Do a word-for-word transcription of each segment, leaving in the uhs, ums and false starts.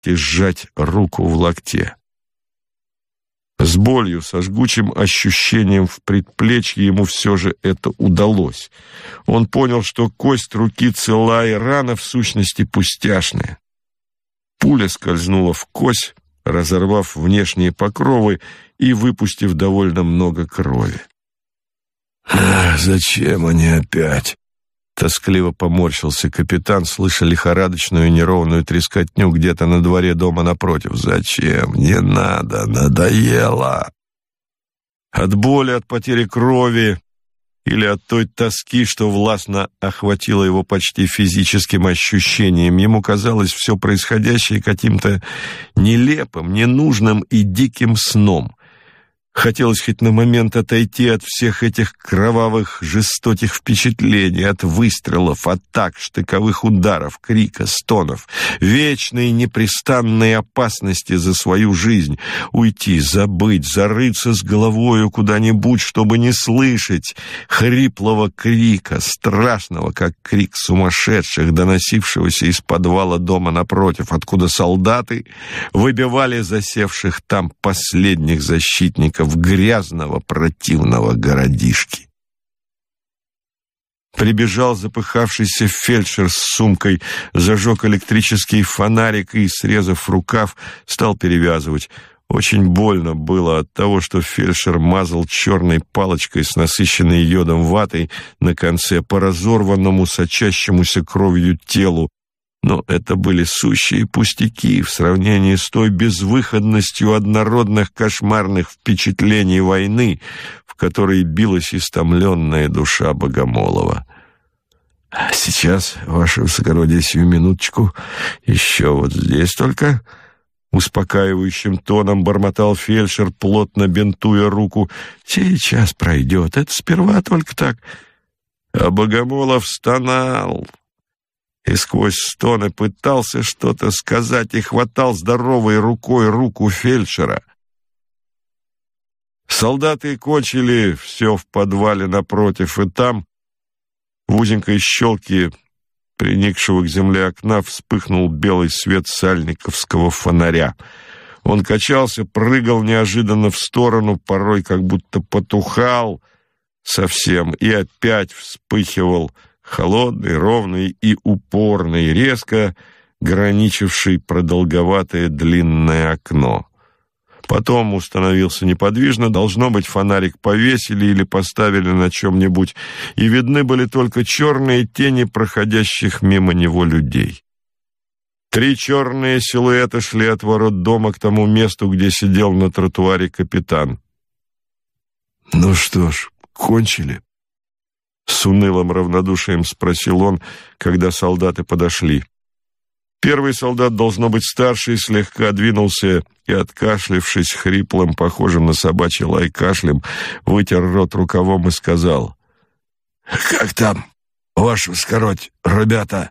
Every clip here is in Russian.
и сжать руку в локте. С болью, со жгучим ощущением в предплечье ему все же это удалось. Он понял, что кость руки цела и рана в сущности пустяшная. Пуля скользнула в кость, разорвав внешние покровы и выпустив довольно много крови. «Ах, зачем они опять?» Тоскливо поморщился капитан, слыша лихорадочную неровную трескотню где-то на дворе дома напротив. «Зачем? Не надо, надоело!» От боли, от потери крови или от той тоски, что властно охватило его почти физическим ощущением, ему казалось все происходящее каким-то нелепым, ненужным и диким сном. Хотелось хоть на момент отойти от всех этих кровавых, жестоких впечатлений, от выстрелов, атак, штыковых ударов, крика, стонов, вечной непрестанной опасности за свою жизнь, уйти, забыть, зарыться с головою куда-нибудь, чтобы не слышать хриплого крика, страшного, как крик сумасшедших, доносившегося из подвала дома напротив, откуда солдаты выбивали засевших там последних защитников грязного противного городишки. Прибежал запыхавшийся фельдшер с сумкой, зажег электрический фонарик и, срезав рукав, стал перевязывать. Очень больно было от того, что фельдшер мазал черной палочкой с насыщенной йодом ватой на конце по разорванному, сочащемуся кровью телу. Но это были сущие пустяки в сравнении с той безвыходностью однородных кошмарных впечатлений войны, в которой билась истомленная душа Богомолова. «Сейчас, ваше высокородие, сию минуточку, еще вот здесь только...» Успокаивающим тоном бормотал фельдшер, плотно бинтуя руку. «Сейчас пройдет, это сперва только так...» А Богомолов стонал и сквозь стоны пытался что-то сказать и хватал здоровой рукой руку фельдшера. Солдаты кончили все в подвале напротив, и там, в узенькой щелке приникшего к земле окна, вспыхнул белый свет сальниковского фонаря. Он качался, прыгал неожиданно в сторону, порой как будто потухал совсем и опять вспыхивал, холодный, ровный и упорный, резко граничивший продолговатое длинное окно. Потом установился неподвижно, должно быть, фонарик повесили или поставили на чем-нибудь, и видны были только черные тени проходящих мимо него людей. Три черные силуэта шли от ворот дома к тому месту, где сидел на тротуаре капитан. «Ну что ж, кончили?» С унылым равнодушием спросил он, когда солдаты подошли. Первый солдат, должно быть старший, слегка двинулся и, откашлившись хриплым, похожим на собачий лай кашлем, вытер рот рукавом и сказал: «Как там, ваше вскороть, ребята?»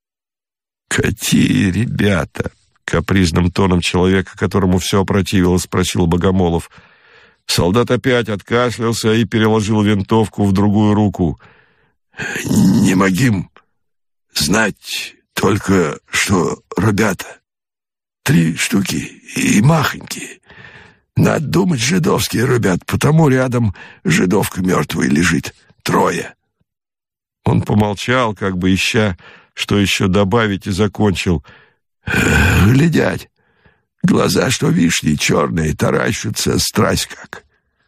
«Какие ребята?» — капризным тоном человека, которому все опротивило, спросил Богомолов. Солдат опять откашлялся и переложил винтовку в другую руку. «Не могим знать только, что ребята. Три штуки и махонькие. Надо думать, жидовские ребят, потому рядом жидовка мертвая лежит. Трое». Он помолчал, как бы ища, что еще добавить, и закончил: «Глядять. Глаза, что вишни, черные, таращатся, страсть как».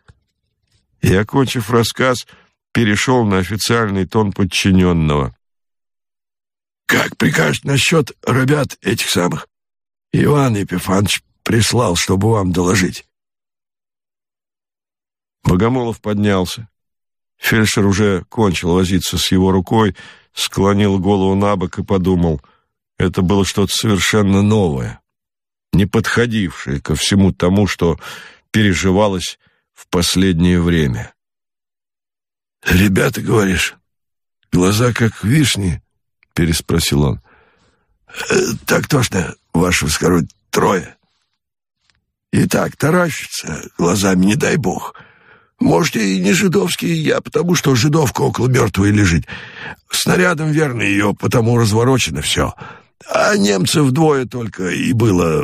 И, окончив рассказ, перешел на официальный тон подчиненного. «Как прикажете насчет ребят этих самых? Иван Епифанович прислал, чтобы вам доложить». Богомолов поднялся. Фельдшер уже кончил возиться с его рукой, склонил голову набок и подумал: это было что-то совершенно новое, не подходившее ко всему тому, что переживалось в последнее время. «Ребята, говоришь, глаза как вишни?» — переспросил он. «Так точно, ваше вскородие, трое. И так таращатся глазами, не дай бог. Можете и не жидовские я, потому что жидовка около мертвой лежит. Снарядом, верно, ее, потому разворочено все. А немцев двое только и было